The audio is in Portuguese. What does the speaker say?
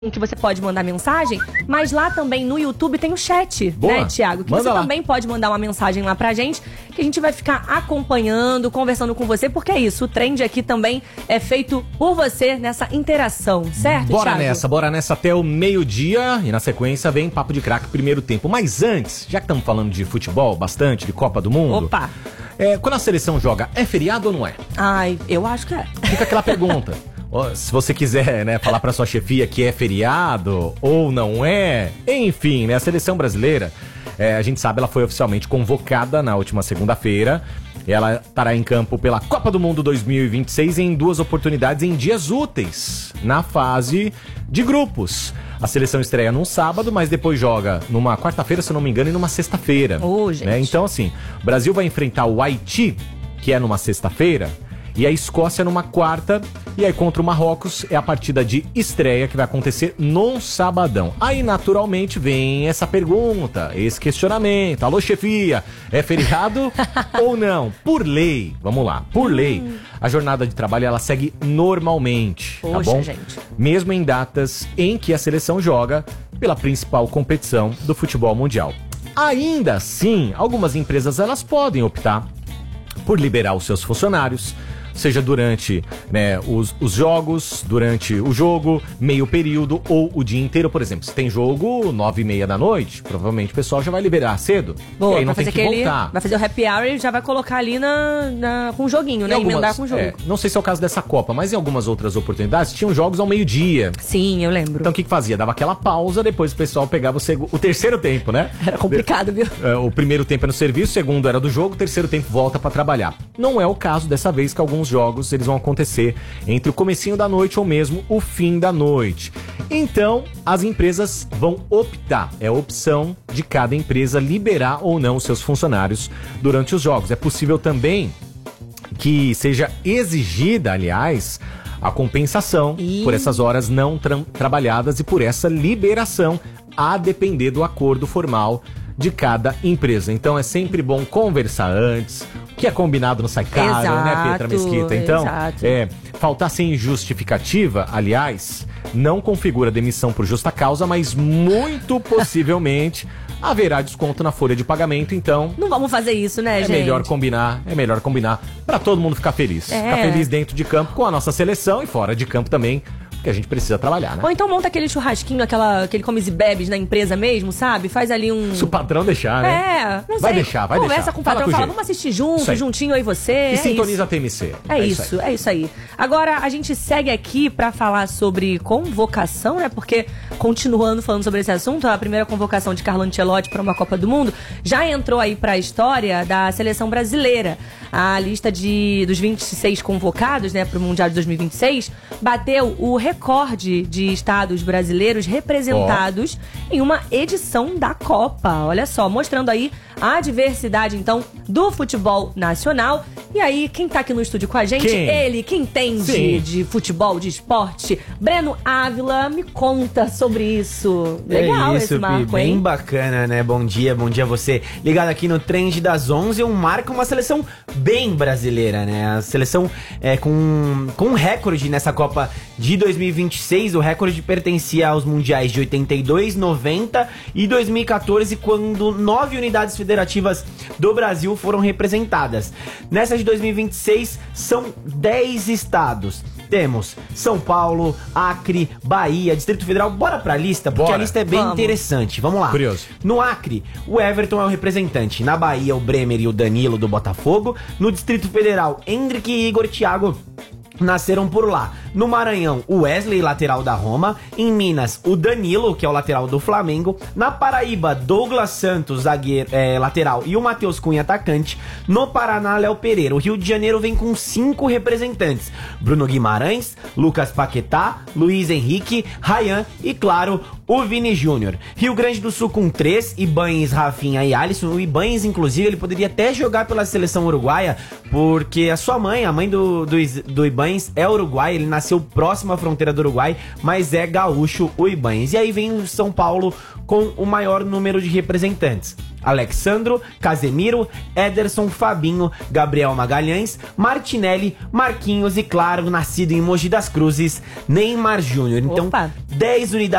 que você pode mandar mensagem, mas lá também no YouTube tem o chat, Boa. né, Thiago? Que Manda você lá. também pode mandar uma mensagem lá pra gente, que a gente vai ficar acompanhando, conversando com você, porque é isso, o Trend aqui também é feito por você nessa interação, certo, Bora Thiago? bora nessa até o meio-dia e na sequência vem Papo de Craque primeiro tempo. Mas antes, já que estamos falando de futebol bastante, de Copa do Mundo... Opa! Quando a seleção joga, é feriado ou não é? Ai, eu acho que é. Fica aquela pergunta. Se você quiser, né, falar pra sua chefia que é feriado ou não é, enfim, né, a seleção brasileira, a gente sabe, ela foi oficialmente convocada na última segunda-feira. Ela estará em campo pela Copa do Mundo 2026 em 2 oportunidades em dias úteis, na fase de grupos. A seleção estreia num sábado, mas depois joga numa quarta-feira, se eu não me engano, e numa sexta-feira. Gente. Né? Então, assim, o Brasil vai enfrentar o Haiti, que é numa sexta-feira, e a Escócia numa quarta, e aí contra o Marrocos é a partida de estreia que vai acontecer num sabadão. Aí naturalmente vem essa pergunta, esse questionamento. Alô, chefia, é feriado ou não? Por lei, vamos lá, por lei, a jornada de trabalho ela segue normalmente, Poxa, tá bom? gente. Mesmo em datas em que a seleção joga pela principal competição do futebol mundial. Ainda assim, algumas empresas elas podem optar por liberar os seus funcionários, seja durante, né, os jogos, durante o jogo, meio período ou o dia inteiro. Por exemplo, se tem jogo 9h30 da noite, provavelmente o pessoal já vai liberar cedo. Boa, e aí não vai tem fazer que voltar. Vai fazer o happy hour e já vai colocar ali com o joguinho, né? Emendar com o jogo. Não sei se é o caso dessa Copa, mas em algumas outras oportunidades tinham jogos ao meio-dia. Sim, eu lembro. Então o que fazia? Dava aquela pausa, depois o pessoal pegava o terceiro tempo, né? Era complicado, viu? O primeiro tempo é no serviço, o segundo era do jogo, o terceiro tempo volta pra trabalhar. Não é o caso dessa vez, que alguns jogos eles vão acontecer entre o comecinho da noite ou mesmo o fim da noite. Então, as empresas vão optar, é a opção de cada empresa liberar ou não os seus funcionários durante os jogos. É possível também que seja exigida, aliás, a compensação por essas horas não trabalhadas e por essa liberação, a depender do acordo formal de cada empresa. Então é sempre bom conversar antes. O que é combinado não sai caro, né, Petra Mesquita? Então, faltar sem justificativa, aliás, não configura demissão por justa causa, mas muito possivelmente haverá desconto na folha de pagamento. Então, não vamos fazer isso, né, gente? É melhor combinar pra todo mundo ficar feliz. Ficar feliz dentro de campo com a nossa seleção e fora de campo também, porque a gente precisa trabalhar, né? Ou então monta aquele churrasquinho, aquele comes e bebes na empresa mesmo, sabe? Faz ali um... Se o patrão deixar, né? Não sei. Vai deixar. Conversa com o patrão, fala, vamos assistir junto, juntinho aí você. E sintoniza a TMC. É isso aí. Agora, a gente segue aqui pra falar sobre convocação, né? Porque, continuando falando sobre esse assunto, a primeira convocação de Carlo Ancelotti pra uma Copa do Mundo já entrou aí pra história da seleção brasileira. A lista dos 26 convocados, né, pro Mundial de 2026, bateu o recorde de estados brasileiros representados em uma edição da Copa. Olha só, mostrando aí a diversidade, então, do futebol nacional. E aí, quem tá aqui no estúdio com a gente? Ele, que entende de futebol, de esporte, Breno Ávila, me conta sobre isso. Legal esse marco, bem hein? Bacana, né? Bom dia a você. Ligado aqui no Trend das 11, marca uma seleção bem brasileira, né? A seleção com um recorde nessa Copa de 2026, o recorde pertencia aos mundiais de 82, 90 e 2014, quando 9 unidades federativas do Brasil foram representadas. Nessa de 2026, são 10 estados. Temos São Paulo, Acre, Bahia, Distrito Federal. Bora pra lista, porque a lista é bem interessante. Vamos lá. Curioso. No Acre, o Everton é o representante. Na Bahia, o Bremer e o Danilo do Botafogo. No Distrito Federal, Hendrick e Igor Thiago nasceram por lá. No Maranhão, o Wesley, lateral da Roma. Em Minas, o Danilo, que é o lateral do Flamengo. Na Paraíba, Douglas Santos, zagueiro, lateral, e o Matheus Cunha, atacante. No Paraná, Léo Pereira. O Rio de Janeiro vem com 5 representantes: Bruno Guimarães, Lucas Paquetá, Luiz Henrique, Ryan e, claro, o Vini Júnior. Rio Grande do Sul com 3, Ibañez, Rafinha e Alisson. O Ibañez, inclusive, ele poderia até jogar pela seleção uruguaia, porque a sua mãe, a mãe do Ibañez, Ibañez é uruguai, ele nasceu próximo à fronteira do Uruguai, mas é gaúcho o Ibañez. E aí vem o São Paulo com o maior número de representantes. Alexandro, Casemiro, Ederson, Fabinho, Gabriel Magalhães, Martinelli, Marquinhos e, claro, nascido em Mogi das Cruzes, Neymar Júnior. Então, 10 unidades